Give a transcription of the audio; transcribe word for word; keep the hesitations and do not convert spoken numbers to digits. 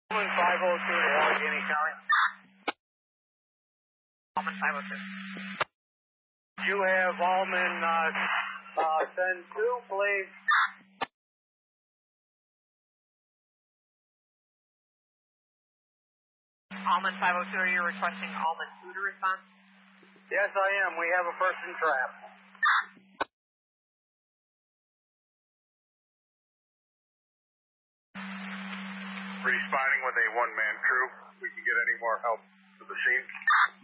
Allman five oh two to Allegheny County. Allman five oh two. You have Allman uh, uh, send two, please. Allman five oh two, are you requesting Allman two to respond? Yes, I am. We have a person trapped. Responding with a one-man crew. We can get any more help to the scene.